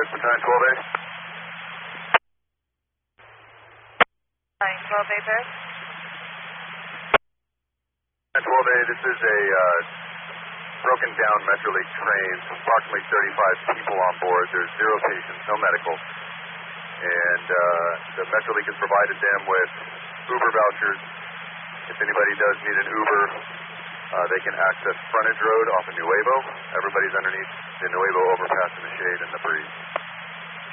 This is Battalion 12A. 12A, sir. 12A, this is a broken down Metrolink train, approximately 35 people on board. There's 0 patients, no medical. And the Metrolink has provided them with Uber vouchers. If anybody does need an Uber, they can access Frontage Road off of Nuevo. Everybody's underneath the Nuevo overpass in the shade and the breeze.